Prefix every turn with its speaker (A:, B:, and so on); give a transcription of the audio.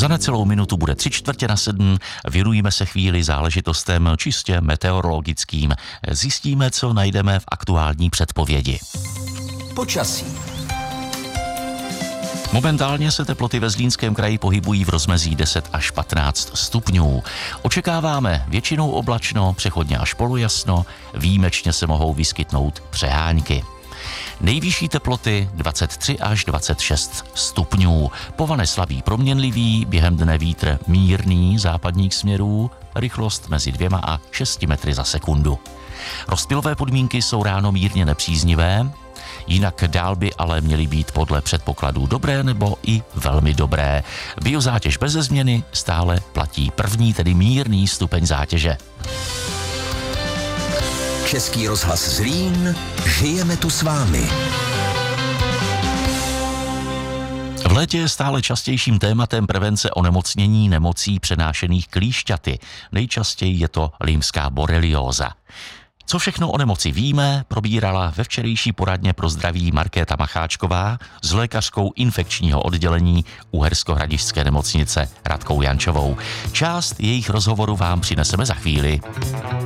A: Za necelou minutu bude 6:45, věnujeme se chvíli záležitostem čistě meteorologickým. Zjistíme, co najdeme v aktuální předpovědi.
B: Počasí.
A: Momentálně se teploty ve Zlínském kraji pohybují v rozmezí 10 až 15 stupňů. Očekáváme většinou oblačno, přechodně až polojasno, výjimečně se mohou vyskytnout přehánky. Nejvyšší teploty 23 až 26 stupňů. Povane slabý proměnlivý, během dne vítr mírný západních směrů, rychlost mezi 2 a 6 metry za sekundu. Rozptylové podmínky jsou ráno mírně nepříznivé, jinak dál by ale měly být podle předpokladů dobré nebo i velmi dobré. Biozátěž beze změny stále platí první, tedy mírný stupeň zátěže.
B: Český rozhlas Zlín, žijeme tu s vámi.
A: V létě je stále častějším tématem prevence onemocnění nemocí přenášených klíšťaty. Nejčastěji je to lymská borelióza. Co všechno o nemoci víme, probírala ve včerejší poradně pro zdraví Markéta Macháčková s lékařkou infekčního oddělení Uherskohradišťské nemocnice Radkou Jančovou. Část jejich rozhovoru vám přineseme za chvíli.